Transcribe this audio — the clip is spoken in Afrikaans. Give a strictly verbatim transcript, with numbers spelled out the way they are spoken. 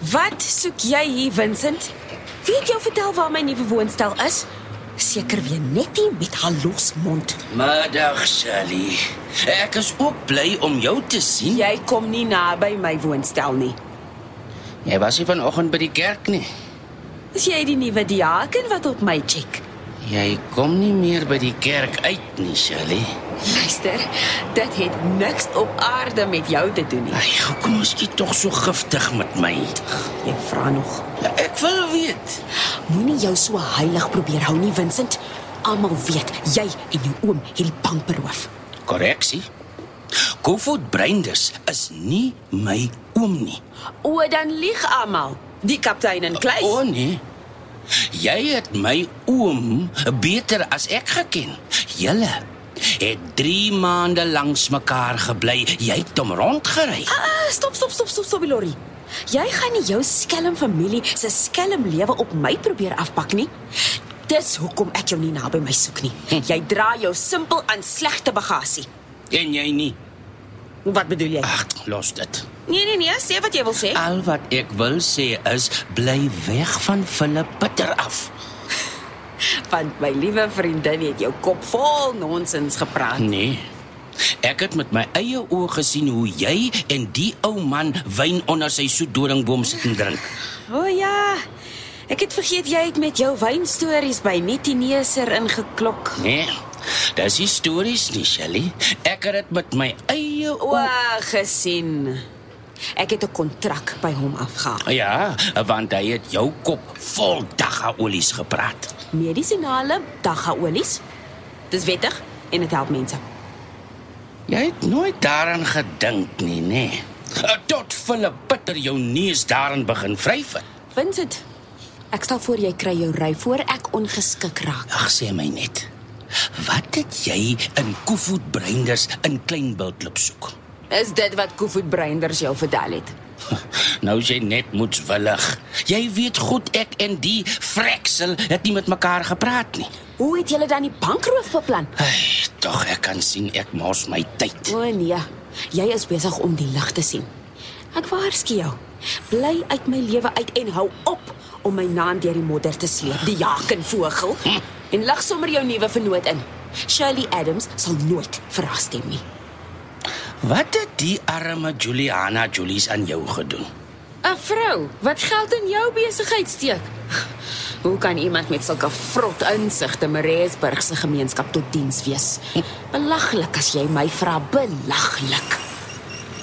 Wat soek jy hier, Vincent? Wie het jou vertel waar my nuwe woonstel is? Seker weer net nie met haar losmond. Middag, Sally. Ek is ook bly om jou te sien. Jy kom nie naby my woonstel nie. Jy was nie vanoggend by die kerk nie. Is jy die nuwe diaken wat op my check? Jy kom nie meer by die kerk uit nie, Sally. Luister, dit het niks op aarde met jou te doen nie. Ai, hoekom is jy tog so giftig met my? Jy vra nog. Ja, ek wil weet. Moenie jou so heilig probeer hou nie, Vincent. Almal weet, jy en jou oom het die bank beroof. Korreksie. Kofoed Breinders is nie my oom nie. O, dan lieg almal. Die kaptein en kluis. O nee. Jy het my oom beter as ek geken. Julle het drie maande langs mekaar gebly. Jy het hom rondgery. Ah, stop, stop, stop, stop, stop, Lori. Jy gaan nie jou skelm familie se skelm lewe op my probeer afpak nie. Dis hoekom ek jou nie naby my soek nie. Hm. Jy dra jou simpel aan slegte bagasie. En jy nie. Wat bedoel jy? Ag, los dit. Nee, nee, nee, sê wat jy wil sê. Al wat ek wil sê is, bly weg van Philip Pitter af. Want my liewe vriendin het jou kop vol nonsens gepraat. Nee. Ek het met my eie oë gesien hoe jy en die ou man wyn onder sy soetdoringboom sit en drink. O oh, ja. Ek het vergeet jy het met jou wynstories by Nettineser ingeklok. Nee. Dis nie stories nie, Sally. Ek het dit met my eie oë o gesien. Ek het 'n kontrak by hom afgehaal. Ja, want hy het jou kop vol daggaolies gepraat. Medisinale daggaolies. Dis wettig en dit help mense. Jy het nooit daaraan gedink nie, nê? Nee. Tot Philip Pitter jou neus daarin begin vryf het. Vincent, ek stel voor jy kry jou ry voor ek ongeskik raak. Ag, sê my net. Wat het jy in Kofoed Breinders in Kleinbultklip soek? Is dit wat Kofoed Breinders jou vertel het? Nou is jy net moedswillig. Jy weet goed ek en die freksel het nie met mekaar gepraat nie. Hoe het julle dan die bankroof beplan? Ai, tog ek kan sien ek mors my tyd. O nee, jy is besig om die lig te sien. Ek waarsku jou. Bly uit my lewe uit en hou op om my naam deur die modder te sleep, die jakenvogel. Hm. En lig sommer jou nuwe vernoot in. Shirley Adams sal nooit verras stem nie. Wat het die arme Juliana Julies aan jou gedoen? 'n Vrou wat geld in jou besigheid steek. Hoe kan iemand met sulke vrot insigte Mariesburg se gemeenskap tot diens wees? Belaglik as jy my vra, belaglik.